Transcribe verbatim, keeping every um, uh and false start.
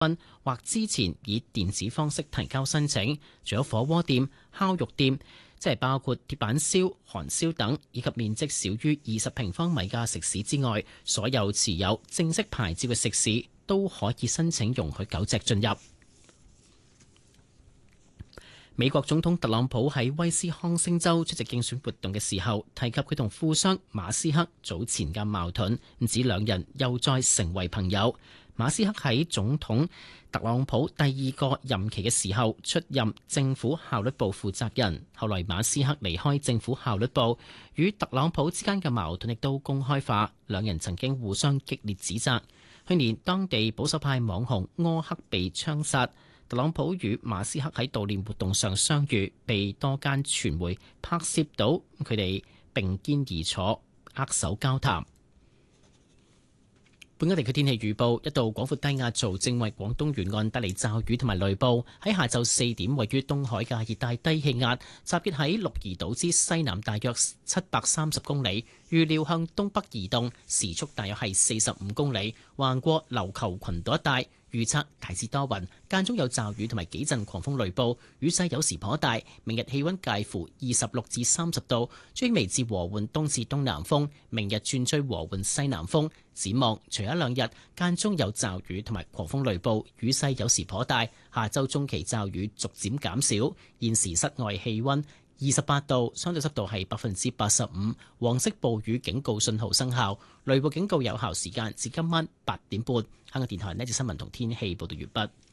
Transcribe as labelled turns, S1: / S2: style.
S1: 或之前以電子方式提交申請。除咗火鍋店、烤肉店，即係包括鐵板燒、韓燒等，以及面積少於二十平方米嘅食肆之外，所有持有正式牌照嘅食肆都可以申請容許狗隻進入。美國總統特朗普喺威斯康星州出席競選活動嘅時候，提及佢同富商馬斯克早前嘅矛盾，指兩人又再成為朋友。馬斯克喺總統特朗普第二個任期嘅時候出任政府效率部負責人，後來馬斯克離開政府效率部，與特朗普之間嘅矛盾亦都公開化，兩人曾經互相激烈指責。去年當地保守派網紅柯克被槍殺，特朗普與馬斯克喺悼念活動上相遇，被多間傳媒拍攝到佢哋並肩而坐，握手交談。本港地區天氣預報：一道廣闊低壓槽正為廣東沿岸帶嚟驟雨同埋雷暴。喺下晝四點，位於東海嘅熱帶低氣壓集結喺鹿兒島之西南大約七百三十公里，預料向東北移動，時速大約係四十五公里，橫過琉球群島一帶。預測大致多雲，間中有驟雨同埋幾陣狂風雷暴，雨勢有時頗大。明日氣溫介乎二十六至三十度，吹微至和緩東至東南風。明日轉吹和緩西南風。展望除一兩日間中有驟雨同埋狂風雷暴，雨勢有時頗大。下周中期驟雨逐漸減少。現時室外氣溫二十八度，相對濕度係百分之八十五，黃色暴雨警告信號生效，雷暴警告有效時間至今晚八點半。香港電台呢節新聞同天氣報道完畢。